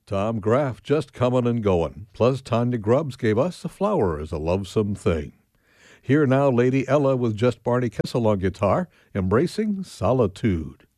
Tom Graff just comin' and goin', plus Tanya Grubbs gave us a flower as a lovesome thing. Here now, Lady Ella with just Barney Kessel on guitar, embracing solitude.